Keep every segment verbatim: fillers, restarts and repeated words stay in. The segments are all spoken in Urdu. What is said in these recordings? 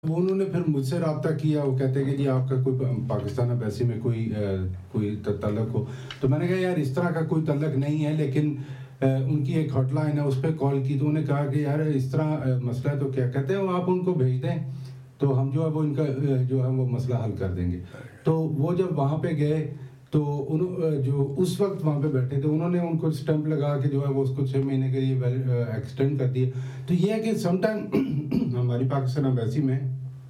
وہ انہوں نے پھر مجھ سے رابطہ کیا، وہ کہتے ہیں کہ جی آپ کا کوئی پاکستان ایمبیسی میں کوئی کوئی تعلق ہو، تو میں نے کہا یار اس طرح کا کوئی تعلق نہیں ہے، لیکن ان کی ایک ہاٹ لائن ہے، اس پہ کال کی تو انہوں نے کہا کہ یار اس طرح مسئلہ ہے تو کیا کہتے ہیں وہ آپ ان کو بھیج دیں تو ہم جو ہے وہ ان کا جو ہے وہ مسئلہ حل کر دیں گے. تو وہ جب وہاں پہ گئے تو انہوں جو اس وقت وہاں پہ بیٹھے تھے انہوں نے ان کو اسٹمپ لگا کے جو ہے وہ اس کو چھ مہینے کے لیے ایکسٹینڈ کر دیا. تو یہ ہے کہ سم ٹائم ہماری پاکستان ایمبیسی میں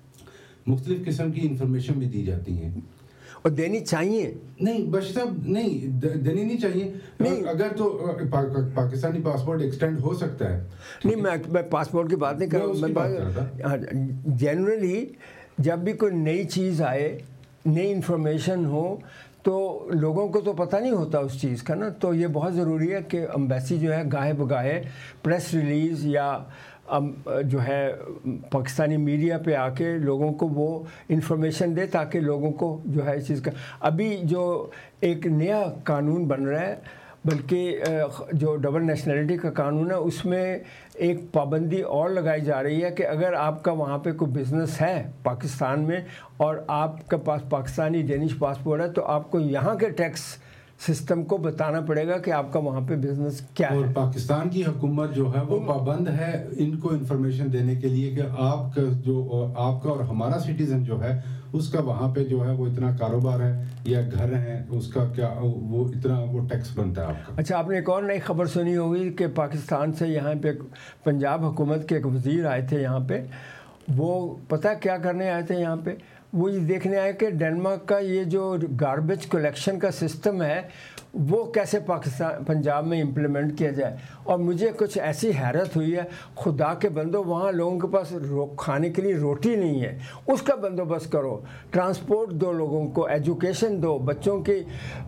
مختلف قسم کی انفارمیشن بھی دی جاتی ہیں اور دینی چاہیے. نہیں بشیر صاحب نہیں دینی نہیں چاہیے. نہیں اگر تو پاکستانی پاسپورٹ ایکسٹینڈ ہو سکتا ہے. نہیں میں میں پاسپورٹ کی بات نہیں کر رہا ہوں. جنرلی جب بھی کوئی نئی چیز آئے، نئی انفارمیشن ہو تو لوگوں کو تو پتہ نہیں ہوتا اس چیز کا نا، تو یہ بہت ضروری ہے کہ ایمبیسی جو ہے گاہے بگاہے پریس ریلیز یا جو ہے پاکستانی میڈیا پہ آ کے لوگوں کو وہ انفارمیشن دے تاکہ لوگوں کو جو ہے اس چیز کا. ابھی جو ایک نیا قانون بن رہا ہے بلکہ جو ڈبل نیشنلٹی کا قانون ہے اس میں ایک پابندی اور لگائی جا رہی ہے کہ اگر آپ کا وہاں پہ کوئی بزنس ہے پاکستان میں اور آپ کے پاس پاکستانی ڈینش پاسپورٹ ہے تو آپ کو یہاں کے ٹیکس سسٹم کو بتانا پڑے گا کہ آپ کا وہاں پہ بزنس کیا ہے. اور پاکستان کی حکومت جو ہے وہ پابند ہے ان کو انفارمیشن دینے کے لیے کہ آپ کا جو آپ کا اور ہمارا سٹیزن جو ہے اس کا وہاں پہ جو ہے وہ اتنا کاروبار ہے یا گھر ہے اس کا کیا وہ اتنا وہ ٹیکس بنتا ہے آپ کا. اچھا آپ نے ایک اور نئی خبر سنی ہوگی کہ پاکستان سے یہاں پہ پنجاب حکومت کے ایک وزیر آئے تھے یہاں پہ. وہ پتہ کیا کرنے آئے تھے یہاں پہ؟ وہ یہ دیکھنے آئے کہ ڈنمارک کا یہ جو گاربیج کلیکشن کا سسٹم ہے وہ کیسے پاکستان پنجاب میں امپلیمنٹ کیا جائے. اور مجھے کچھ ایسی حیرت ہوئی ہے، خدا کے بندو وہاں لوگوں کے پاس کھانے کے لیے روٹی نہیں ہے، اس کا بندوبست کرو، ٹرانسپورٹ دو لوگوں کو، ایجوکیشن دو، بچوں کی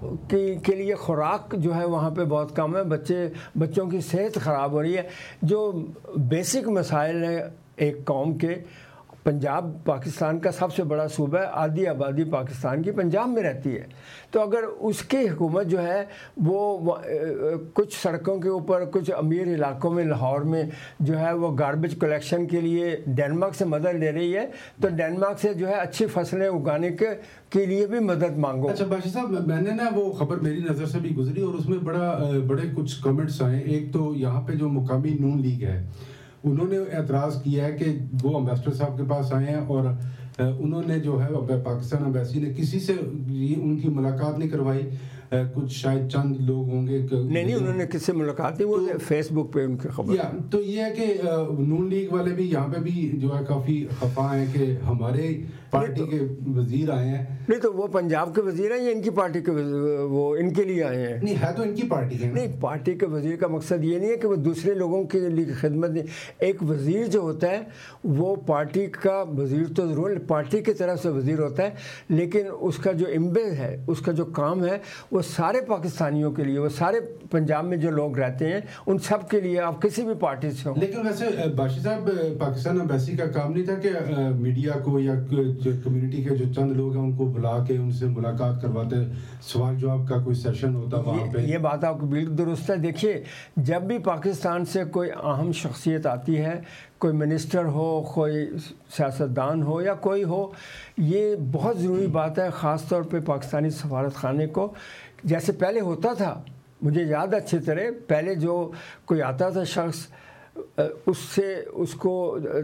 کے لیے خوراک جو ہے وہاں پہ بہت کم ہے، بچے بچوں کی صحت خراب ہو رہی ہے. جو بیسک مسائل ہیں ایک قوم کے. پنجاب پاکستان کا سب سے بڑا صوبہ ہے، آدھی آبادی پاکستان کی پنجاب میں رہتی ہے. تو اگر اس کی حکومت جو ہے وہ کچھ سڑکوں کے اوپر کچھ امیر علاقوں میں لاہور میں جو ہے وہ گاربیج کلیکشن کے لیے ڈنمارک سے مدد لے رہی ہے تو ڈنمارک سے جو ہے اچھی فصلیں اگانے کے کے لیے بھی مدد مانگو. اچھا باشی صاحب میں نے نا وہ خبر میری نظر سے بھی گزری اور اس میں بڑا بڑے کچھ کمنٹس آئے. ایک تو یہاں پہ جو مقامی نون لیگ ہے انہوں نے اعتراض کیا ہے کہ وہ امبیسڈر صاحب کے پاس آئے ہیں اور انہوں نے جو ہے پاکستان ایمبیسی نے کسی سے ان کی ملاقات نہیں کروائی. کچھ شاید چند لوگ ہوں گے نہیں نہیں انہوں نے کس سے ملاقات کی، وہ فیس بک پہ ان کی خبر. تو یہ ہے کہ نون لیگ والے بھی یہاں پہ بھی جو ہے کافی خفا ہیں کہ ہمارے پارٹی کے وزیر آئے ہیں. نہیں تو وہ پنجاب کے وزیر ہیں یا ان کی پارٹی کے وہ ان کے لیے آئے ہیں؟ نہیں ہے تو ان کی پارٹی کے. نہیں پارٹی کے وزیر کا مقصد یہ نہیں ہے کہ وہ دوسرے لوگوں کے لیے خدمت نہیں. ایک وزیر جو ہوتا ہے وہ پارٹی کا وزیر تو ضرور پارٹی کی طرف سے وزیر ہوتا ہے، لیکن اس کا جو امبیز ہے اس کا جو کام ہے وہ سارے پاکستانیوں کے لیے، وہ سارے پنجاب میں جو لوگ رہتے ہیں ان سب کے لیے، آپ کسی بھی پارٹی سے ہوں. لیکن ویسے باشی صاحب پاکستان ایمبیسی کا کام نہیں تھا کہ میڈیا کو یا کمیونٹی کے جو چند لوگ ہیں ان کو بلا کے ان سے ملاقات کرواتے، سوال جواب کا کوئی سیشن ہوتا وہاں پہ؟ یہ بات آپ کو بالکل درست ہے. دیکھیے جب بھی پاکستان سے کوئی اہم شخصیت آتی ہے، کوئی منسٹر ہو، کوئی سیاستدان ہو یا کوئی ہو، یہ بہت ضروری بات ہے خاص طور پہ پاکستانی سفارت خانے کو. جیسے پہلے ہوتا تھا، مجھے یاد اچھی طرح پہلے جو کوئی آتا تھا شخص اس سے اس کو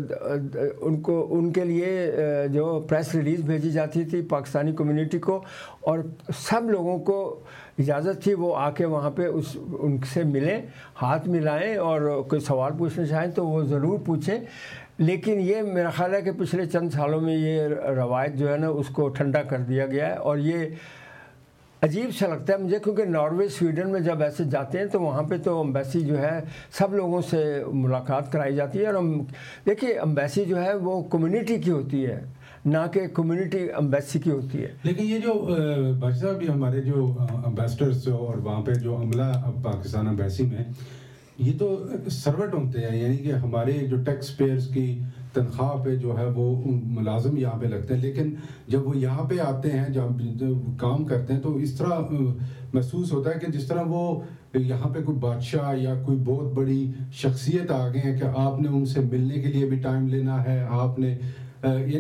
ان کو ان کے لیے جو پریس ریلیز بھیجی جاتی تھی پاکستانی کمیونٹی کو اور سب لوگوں کو اجازت تھی وہ آ کے وہاں پہ اس ان سے ملیں، ہاتھ ملائیں اور کوئی سوال پوچھنا چاہیں تو وہ ضرور پوچھیں. لیکن یہ میرا خیال ہے کہ پچھلے چند سالوں میں یہ روایت جو ہے نا اس کو ٹھنڈا کر دیا گیا ہے. اور یہ عجیب سا لگتا ہے مجھے کیونکہ ناروے سویڈن میں جب ایسے جاتے ہیں تو وہاں پہ تو ایمبیسی جو ہے سب لوگوں سے ملاقات کرائی جاتی ہے. اور ہم دیکھیے ایمبیسی جو ہے وہ کمیونٹی کی ہوتی ہے نہ کہ کمیونٹی ایمبیسی کی ہوتی ہے. لیکن یہ جو بھائی صاحب یہ ہمارے جو امبیسڈرس اور وہاں پہ جو عملہ پاکستان ایمبیسی میں یہ تو سروٹ ہوتے ہیں، یعنی کہ ہمارے جو ٹیکس پیئرس کی تنخواہ پہ جو ہے وہ ملازم یہاں پہ لگتے ہیں، لیکن جب وہ یہاں پہ آتے ہیں جب کام کرتے ہیں تو اس طرح محسوس ہوتا ہے کہ جس طرح وہ یہاں پہ کوئی بادشاہ یا کوئی بہت بڑی شخصیت آ گئے ہیں کہ آپ نے ان سے ملنے کے لیے بھی ٹائم لینا ہے، آپ نے یہ